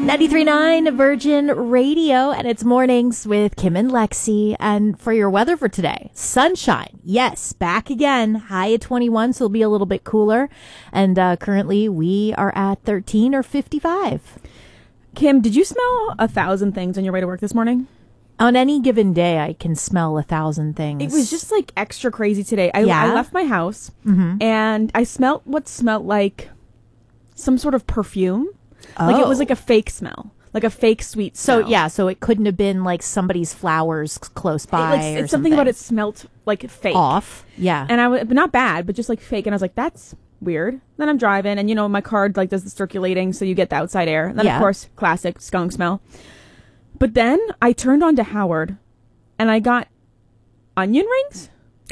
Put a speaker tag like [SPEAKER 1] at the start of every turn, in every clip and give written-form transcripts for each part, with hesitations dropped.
[SPEAKER 1] 93.9 Virgin Radio, and it's mornings with Kim and Lexi. And for your weather for today, sunshine. Yes, back again. High at 21, so it'll be a little bit cooler. And currently we are at 13 or 55.
[SPEAKER 2] Kim, did you smell 1,000 things on your way to work this morning?
[SPEAKER 1] On any given day, I can smell 1,000 things.
[SPEAKER 2] It was just like extra crazy today. I left my house and I smelled what smelled like some sort of perfume. Like it was like a fake smell, like a fake sweet smell.
[SPEAKER 1] So it couldn't have been like somebody's flowers close by.
[SPEAKER 2] It's something about it smelled like fake.
[SPEAKER 1] Off. Yeah.
[SPEAKER 2] And but not bad, but just like fake. And I was like, that's weird. Then I'm driving and, my car like does the circulating. So you get the outside air. And then, of course, classic skunk smell. But then I turned on to Howard and I got onion rings.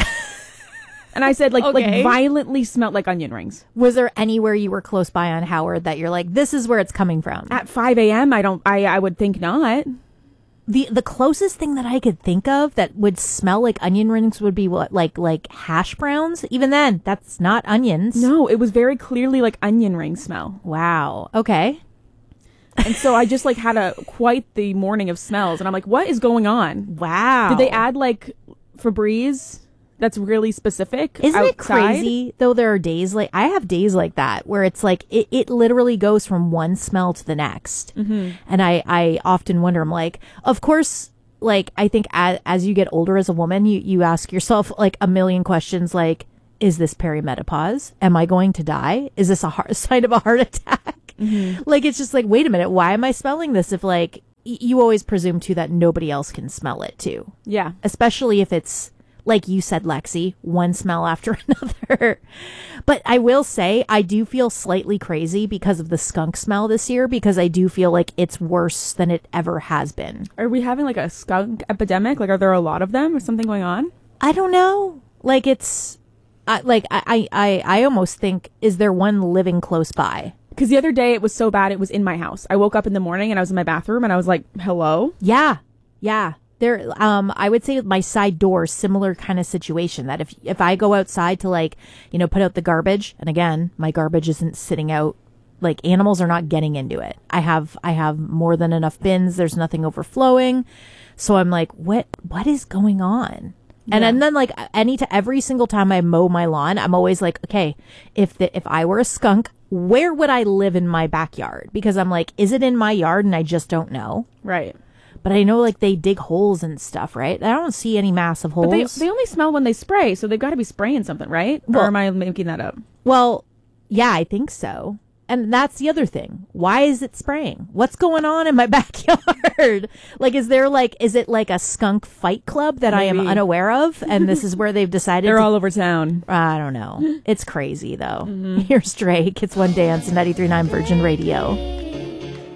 [SPEAKER 2] And I said, like violently smelled like onion rings.
[SPEAKER 1] Was there anywhere you were close by on Howard that you're like, this is where it's coming from?
[SPEAKER 2] At 5 a.m., I would think not.
[SPEAKER 1] The closest thing that I could think of that would smell like onion rings would be what, like hash browns? Even then, that's not onions.
[SPEAKER 2] No, it was very clearly like onion ring smell.
[SPEAKER 1] Wow. Okay.
[SPEAKER 2] And so I just like had quite the morning of smells. And I'm like, what is going on?
[SPEAKER 1] Wow.
[SPEAKER 2] Did they add like Febreze? That's really specific.
[SPEAKER 1] Isn't
[SPEAKER 2] outside?
[SPEAKER 1] It crazy though? There are days like I have days like that where it's like it literally goes from one smell to the next. And I often wonder, I'm like, of course, like I think as you get older as a woman, you ask yourself like a million questions like, is this perimenopause? Am I going to die? Is this a sign of a heart attack? Like it's just like, wait a minute, why am I smelling this? If like you always presume too that nobody else can smell it too.
[SPEAKER 2] Yeah.
[SPEAKER 1] Especially if it's like you said, Lexi, one smell after another. But I will say I do feel slightly crazy because of the skunk smell this year, because I do feel like it's worse than it ever has been.
[SPEAKER 2] Are we having like a skunk epidemic? Like, are there a lot of them or something going on?
[SPEAKER 1] I don't know. Like it's I almost think, is there one living close by?
[SPEAKER 2] Because the other day it was so bad it was in my house. I woke up in the morning and I was in my bathroom and I was like, hello?
[SPEAKER 1] Yeah. There, I would say my side door, similar kind of situation, that if I go outside to like, put out the garbage, and again, my garbage isn't sitting out, like animals are not getting into it. I have more than enough bins. There's nothing overflowing. So I'm like, what is going on? Yeah. And then like every single time I mow my lawn, I'm always like, okay, if I were a skunk, where would I live in my backyard? Because I'm like, is it in my yard and I just don't know?
[SPEAKER 2] Right.
[SPEAKER 1] But I know like they dig holes and stuff, right? I don't see any massive holes.
[SPEAKER 2] But they only smell when they spray, so they've got to be spraying something, right? Or am I making that up?
[SPEAKER 1] Well, yeah, I think so. And that's the other thing. Why is it spraying? What's going on in my backyard? Like, is it like a skunk fight club that Maybe. I am unaware of? And this is where they've decided
[SPEAKER 2] They're all over town.
[SPEAKER 1] I don't know. It's crazy though. Here's Drake. It's One Dance, 93.9 Virgin Radio.